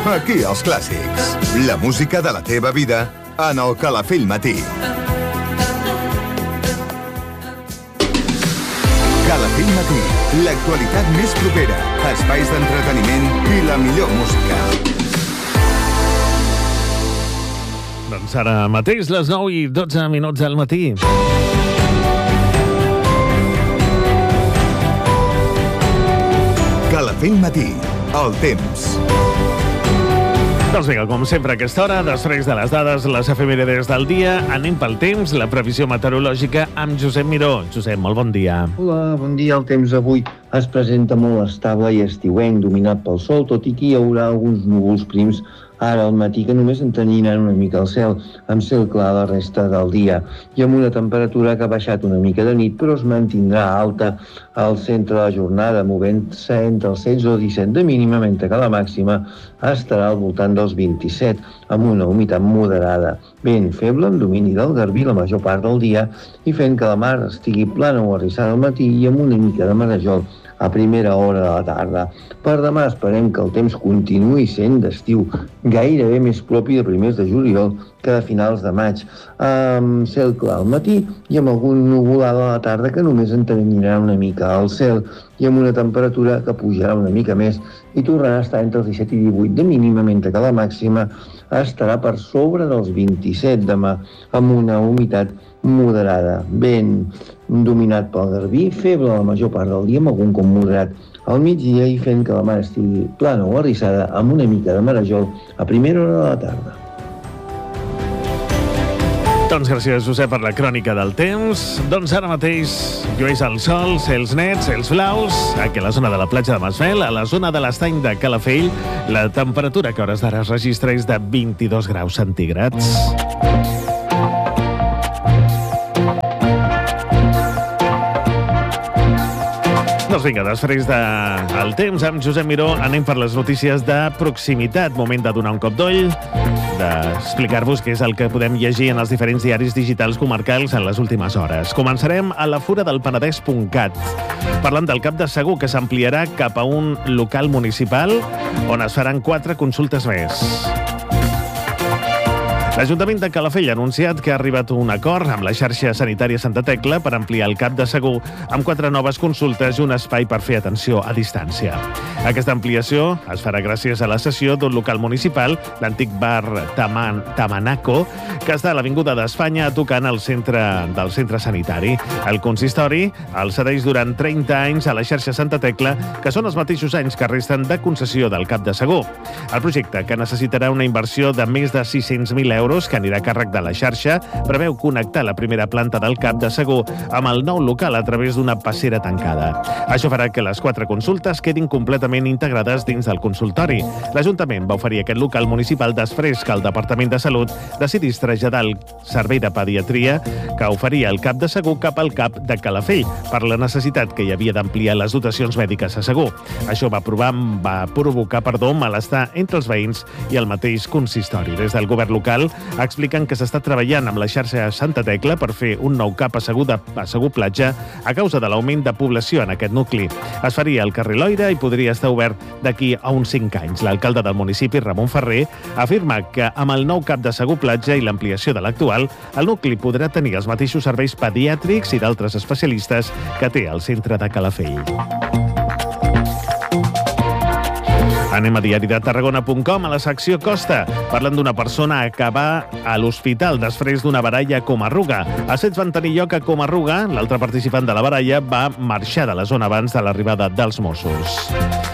Aquí els clàssics. La música de la teva vida en el Calafell Matí. Calafell Matí, l'actualitat més propera, espais d'entreteniment i la millor música. Doncs ara mateix, les 9:12 del matí. Calafell Matí, el temps. Doncs vinga, com sempre a aquesta hora, després de les dades, les efemèrides del dia, anem pel temps, la previsió meteorològica amb Josep Miró. Josep, molt bon dia. Hola, bon dia. El temps avui es presenta molt estable i estiuenc, dominat pel sol, tot i que hi haurà alguns núvols prims ara al matí que només entenyiran una mica el cel, amb cel clar la resta del dia, i amb una temperatura que ha baixat una mica de nit, però es mantindrà alta al centre de la jornada, movent-se entre els 16 o 17 de mínima, mentre que la màxima estarà al voltant dels 27, amb una humitat moderada. Vent feble, amb domini del Garbí la major part del dia, i fent que la mar estigui plana o arrissada al matí i amb una mica de marejol a primera hora de la tarda. Per demà esperem que el temps continuï sent d'estiu, gairebé més propi de primers de juliol que de finals de maig, amb cel clar al matí i amb algun nuvolada a la tarda que només entenyirà una mica el cel, i amb una temperatura que pujarà una mica més i tornarà a estar entre els 17 i 18 de mínima, mentre que la màxima estarà per sobre dels 27 demà, amb una humitat moderada. Vent dominat pel Garbí, feble la major part del dia, amb algun com moderat al migdia, i fent que la mar estigui plana o arrissada amb una mica de marejol a primera hora de la tarda. Doncs gràcies, Josep, per la crònica del temps. Doncs ara mateix llueix el sol, cels nets, cels blaus, aquí a la zona de la platja de Masvel, a la zona de l'estany de Calafell. La temperatura que a hores d'ara es registra és de 22 graus centígrads. Doncs vinga, després del temps amb Josep Miró anem per les notícies de proximitat. Moment de donar un cop d'ull, d'explicar-vos què és el que podem llegir en els diferents diaris digitals comarcals en les últimes hores. Començarem a la furadelpenedès.cat, parlant del Cap de Segur, que s'ampliarà cap a un local municipal on es faran 4 consultes més. L'Ajuntament de Calafell ha anunciat que ha arribat a un acord amb la xarxa sanitària Santa Tecla per ampliar el Cap de Segur amb 4 noves consultes i un espai per fer atenció a distància. Aquesta ampliació es farà gràcies a la cessió d'un local municipal, l'antic bar Tamanaco, que està a l'Avinguda d'Espanya, tocant al centre del centre sanitari. El consistori el cedeix durant 30 anys a la xarxa Santa Tecla, que són els mateixos anys que resten de concessió del Cap de Segur. El projecte, que necessitarà una inversió de més de 600.000 euros, que anirà a càrrec de la xarxa, preveu connectar la primera planta del Cap de Segur amb el nou local a través d'una passera tancada. Això farà que les 4 consultes quedin completament integrades dins del consultori. L'Ajuntament va oferir aquest local municipal després que el Departament de Salut decidís traslladar el servei de pediatria que oferia el Cap de Segur cap al Cap de Calafell per la necessitat que hi havia d'ampliar les dotacions mèdiques a Segur. Això va provocar malestar entre els veïns i el mateix consistori. Des del govern local expliquen que s'està treballant amb la xarxa Santa Tecla per fer un nou CAP a Segur Platja a causa de l'augment de població en aquest nucli. Es faria al carrer Loira i podria estar obert d'aquí a uns 5 anys. L'alcalde del municipi, Ramon Ferrer, afirma que amb el nou CAP de Segur Platja i l'ampliació de l'actual, el nucli podrà tenir els mateixos serveis pediàtrics i d'altres especialistes que té el centre de Calafell. Anem a diaridetarragona.com, a la secció Costa, parlant d'una persona que va a l'hospital després d'una baralla a Comarruga. Els fets van tenir lloc a Comarruga. L'altre participant de la baralla va marxar de la zona abans de l'arribada dels Mossos.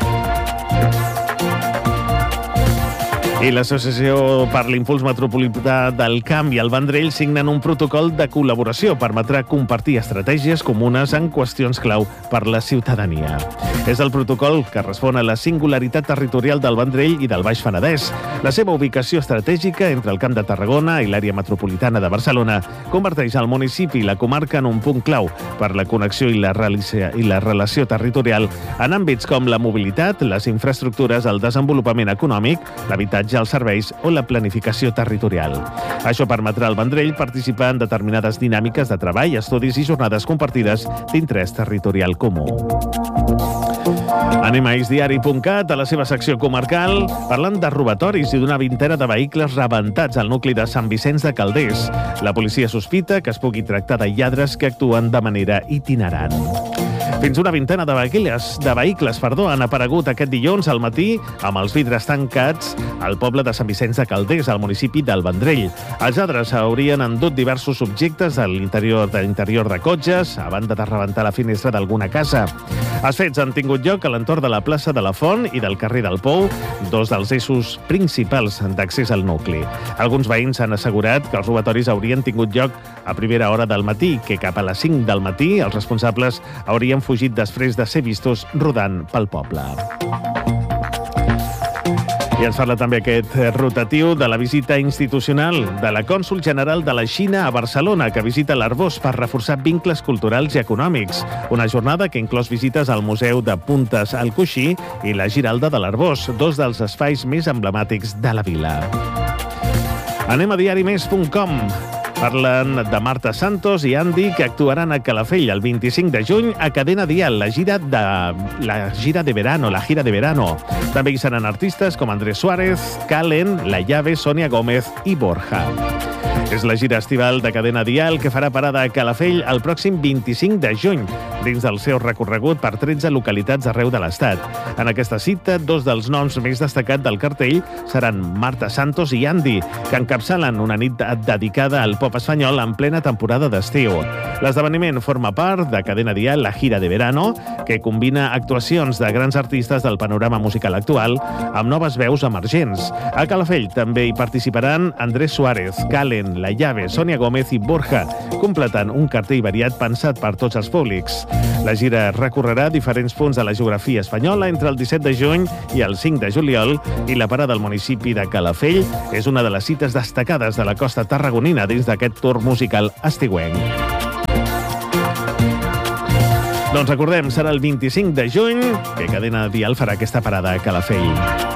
I l'Associació per l'Impuls Metropolità del Camp i el Vendrell signen un protocol de col·laboració. Permetrà compartir estratègies comunes en qüestions clau per la ciutadania. És el protocol que respon a la singularitat territorial del Vendrell i del Baix Penedès. La seva ubicació estratègica entre el Camp de Tarragona i l'àrea metropolitana de Barcelona converteix el municipi i la comarca en un punt clau per la connexió i la relació territorial en àmbits com la mobilitat, les infraestructures, el desenvolupament econòmic, l'habitatge, els serveis o la planificació territorial. Això permetrà al Vendrell participar en determinades dinàmiques de treball, estudis i jornades compartides d'interès territorial comú. Anem a isdiari.cat, a la seva secció comarcal, parlant de robatoris i d'una vintena de vehicles rebentats al nucli de Sant Vicenç de Calders. La policia sospita que es pugui tractar de lladres que actuen de manera itinerant. Fins una vintena de vehicles han aparegut aquest dilluns al matí amb els vidres tancats al poble de Sant Vicenç de Calders, al municipi del Vendrell. Els lladres haurien endut diversos objectes de l'interior de cotxes, a banda de rebentar la finestra d'alguna casa. Els fets han tingut lloc a l'entorn de la plaça de la Font i del carrer del Pou, dos dels eixos principals d'accés al nucli. Alguns veïns han assegurat que els robatoris haurien tingut lloc a primera hora del matí, que cap a les 5 del matí els responsables haurien fugit després de ser vistos rodant pel poble. I ens parla també aquest rotatiu de la visita institucional de la cònsol general de la Xina a Barcelona, que visita l'Arbós per reforçar vincles culturals i econòmics. Una jornada que inclòs visites al Museu de Puntes al Coixí i la Giralda de l'Arbós, dos dels espais més emblemàtics de la vila. Anem a diarimés.com. Parlen de Marta Santos i Andy, que actuaran a Calafell el 25 de juny a Cadena Dial, la gira de verano. També hi seran artistes com Andrés Suárez, Calen, La Llave, Sonia Gómez i Borja. És la gira estival de Cadena Dial, que farà parada a Calafell el pròxim 25 de juny, dins del seu recorregut per 13 localitats arreu de l'Estat. En aquesta cita, dos dels noms més destacats del cartell seran Marta Santos i Andy, que encapçalen una nit dedicada al pop espanyol en plena temporada d'estiu. L'esdeveniment forma part de Cadena Dial, la gira de verano, que combina actuacions de grans artistes del panorama musical actual amb noves veus emergents. A Calafell també hi participaran Andrés Suárez, Calen, La Llave, Sonia Gómez i Borja, completant un cartell variat pensat per tots els públics. La gira recorrerà diferents punts de la geografia espanyola entre el 17 de juny i el 5 de juliol, i la parada del municipi de Calafell és una de les cites destacades de la costa tarragonina dins d'aquest tour musical estiuenc. Doncs recordem, serà el 25 de juny que Cadena Dial farà aquesta parada a Calafell.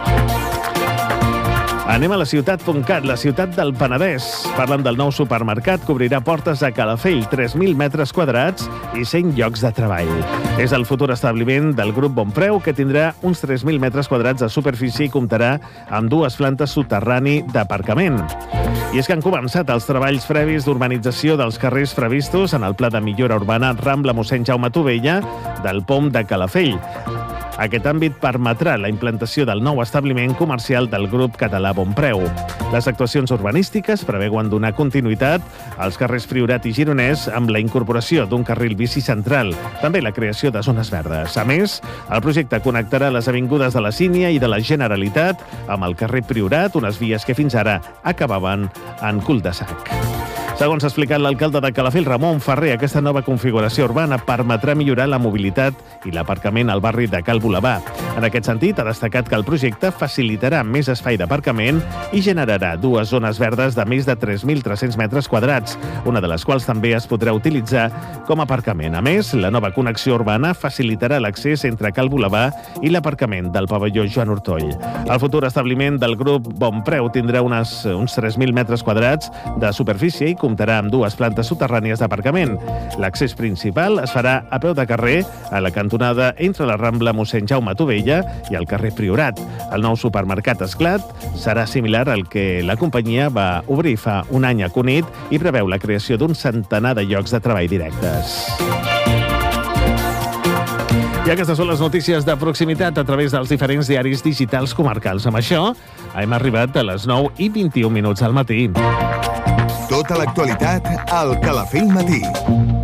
Anem a la ciutat.cat, la ciutat del Penedès. Parlen del nou supermercat que obrirà portes a Calafell, 3.000 metres quadrats i 100 llocs de treball. És el futur establiment del grup Bonpreu, que tindrà uns 3.000 metres quadrats de superfície i comptarà amb 2 plantes soterrani d'aparcament. I és que han començat els treballs previs d'urbanització dels carrers previstos en el Pla de Millora Urbana Rambla Mossèn Jaume Tovella del POM de Calafell. Aquest àmbit permetrà la implantació del nou establiment comercial del grup català Bonpreu. Les actuacions urbanístiques preveuen donar continuïtat als carrers Priorat i Gironès amb la incorporació d'un carril bici central, també la creació de zones verdes. A més, el projecte connectarà les avingudes de la Sínia i de la Generalitat amb el carrer Priorat, unes vies que fins ara acabaven en cul-de-sac. Segons ha explicat l'alcalde de Calafell, Ramon Ferrer, aquesta nova configuració urbana permetrà millorar la mobilitat i l'aparcament al barri de Cal Boulevard. En aquest sentit, ha destacat que el projecte facilitarà més espai d'aparcament i generarà 2 zones verdes de més de 3.300 metres quadrats, una de les quals també es podrà utilitzar com a aparcament. A més, la nova connexió urbana facilitarà l'accés entre Cal Boulevard i l'aparcament del pavelló Joan Ortoll. El futur establiment del grup Bonpreu tindrà uns 3.000 metres quadrats de superfície i comptarà amb 2 plantes soterrànies d'aparcament. L'accés principal es farà a peu de carrer a la cantonada entre la Rambla Mossèn Jaume Tovella i el carrer Priorat. El nou supermercat Esclat serà similar al que la companyia va obrir fa un any a Cunit i preveu la creació d'un centenar de llocs de treball directes. I aquestes són les notícies de proximitat a través dels diferents diaris digitals comarcals. Amb això hem arribat a les 9:21 al matí. Tota l'actualitat al Calafell Matí.